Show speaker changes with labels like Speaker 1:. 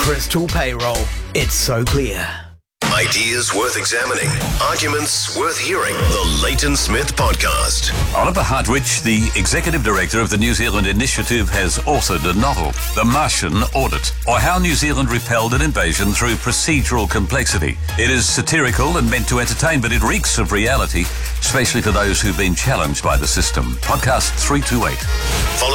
Speaker 1: Crystal Payroll. It's so clear.
Speaker 2: Ideas worth examining. Arguments worth hearing. The Leighton Smith Podcast.
Speaker 3: Oliver Hartwich, the Executive Director of the New Zealand Initiative, has authored a novel, The Martian Audit, or How New Zealand Repelled an Invasion Through Procedural Complexity. It is satirical and meant to entertain, but it reeks of reality, especially for those who've been challenged by the system. Podcast 328.